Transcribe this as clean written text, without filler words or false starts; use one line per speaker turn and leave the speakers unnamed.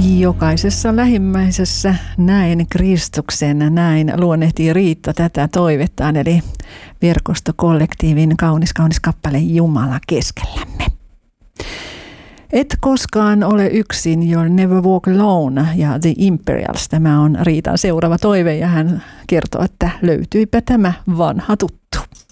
Jokaisessa lähimmäisessä näin Kristuksen, näin luonnehtii Riitta tätä toivettaan, eli verkostokollektiivin kaunis kappale Jumala keskellämme. Et koskaan ole yksin, You'll Never Walk Alone ja The Imperials. Tämä on Riitan seuraava toive ja hän kertoo, että löytyipä tämä vanha tuttu.